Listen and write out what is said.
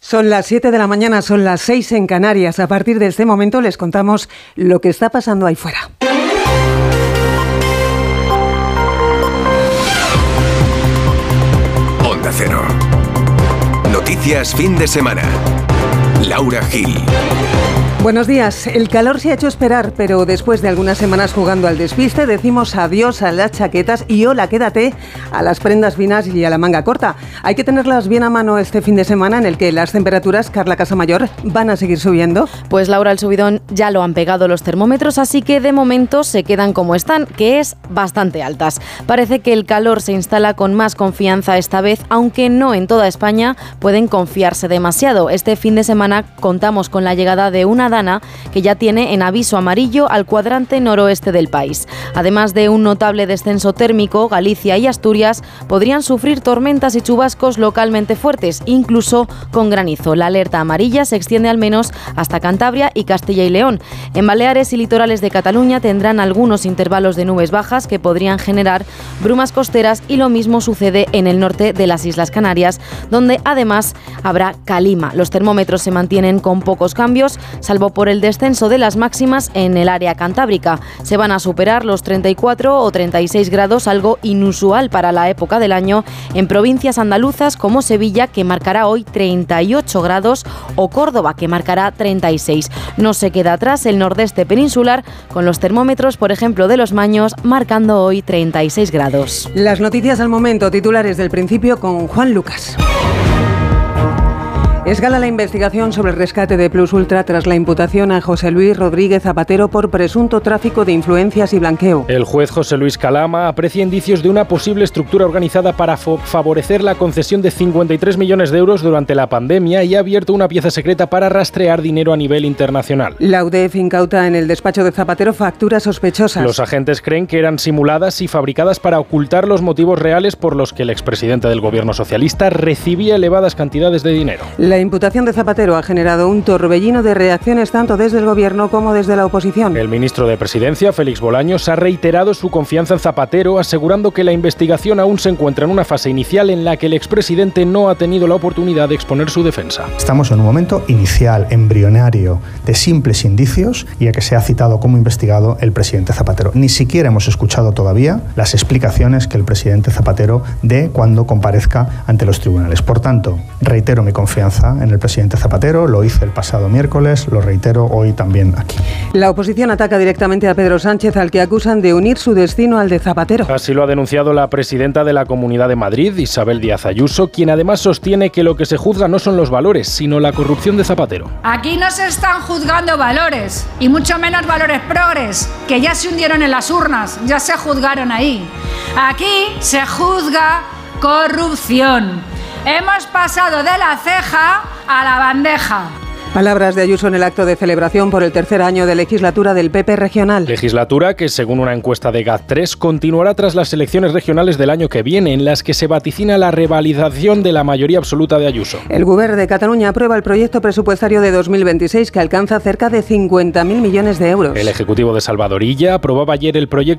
Son las 7 de la mañana, son las 6 en Canarias. A partir de este momento les contamos lo que está pasando ahí fuera. Onda Cero. Noticias fin de semana. Laura Gil. Buenos días. El calor se ha hecho esperar, pero después de algunas semanas jugando al despiste, decimos adiós a las chaquetas y hola, quédate a las prendas finas y a la manga corta. Hay que tenerlas bien a mano este fin de semana en el que las temperaturas, Carla Casamayor, van a seguir subiendo. Pues Laura, el subidón ya lo han pegado los termómetros, así que de momento se quedan como están, que es bastante altas. Parece que el calor se instala con más confianza esta vez, aunque no en toda España pueden confiarse demasiado. Este fin de semana contamos con la llegada de una dana que ya tiene en aviso amarillo al cuadrante noroeste del país. Además de un notable descenso térmico, Galicia y Asturias podrían sufrir tormentas y chubascos localmente fuertes, incluso con granizo. La alerta amarilla se extiende al menos hasta Cantabria y Castilla y León. En Baleares y litorales de Cataluña tendrán algunos intervalos de nubes bajas que podrían generar brumas costeras y lo mismo sucede en el norte de las Islas Canarias, donde además habrá calima. Los termómetros se mantienen con pocos cambios, salvo por el descenso de las máximas en el área cantábrica. Se van a superar los 34 o 36 grados, algo inusual para la época del año, en provincias andaluzas como Sevilla, que marcará hoy 38 grados, o Córdoba, que marcará 36. No se queda atrás el nordeste peninsular, con los termómetros, por ejemplo, de Los Maños, marcando hoy 36 grados. Las noticias al momento, titulares del principio con Juan Lucas. Escala la investigación sobre el rescate de Plus Ultra tras la imputación a José Luis Rodríguez Zapatero por presunto tráfico de influencias y blanqueo. El juez José Luis Calama aprecia indicios de una posible estructura organizada para favorecer la concesión de 53 millones de euros durante la pandemia y ha abierto una pieza secreta para rastrear dinero a nivel internacional. La UDEF incauta en el despacho de Zapatero facturas sospechosas. Los agentes creen que eran simuladas y fabricadas para ocultar los motivos reales por los que el expresidente del gobierno socialista recibía elevadas cantidades de dinero. La imputación de Zapatero ha generado un torbellino de reacciones tanto desde el gobierno como desde la oposición. El ministro de Presidencia, Félix Bolaños, ha reiterado su confianza en Zapatero, asegurando que la investigación aún se encuentra en una fase inicial en la que el expresidente no ha tenido la oportunidad de exponer su defensa. Estamos en un momento inicial, embrionario, de simples indicios y a que se ha citado como investigado el presidente Zapatero. Ni siquiera hemos escuchado todavía las explicaciones que el presidente Zapatero dé cuando comparezca ante los tribunales. Por tanto, reitero mi confianza en el presidente Zapatero, lo hice el pasado miércoles, lo reitero hoy también aquí. La oposición ataca directamente a Pedro Sánchez, al que acusan de unir su destino al de Zapatero. Así lo ha denunciado la presidenta de la Comunidad de Madrid, Isabel Díaz Ayuso, quien además sostiene que lo que se juzga no son los valores, sino la corrupción de Zapatero. Aquí no se están juzgando valores, y mucho menos valores progres, que ya se hundieron en las urnas, ya se juzgaron ahí. Aquí se juzga corrupción. Hemos pasado de la ceja a la bandeja. Palabras de Ayuso en el acto de celebración por el tercer año de legislatura del PP regional. Legislatura que, según una encuesta de GAT3, continuará tras las elecciones regionales del año que viene, en las que se vaticina la revalidación de la mayoría absoluta de Ayuso. El Govern de Cataluña aprueba el proyecto presupuestario de 2026, que alcanza cerca de 50.000 millones de euros. El Ejecutivo de Salvador Illa aprobaba ayer el proyecto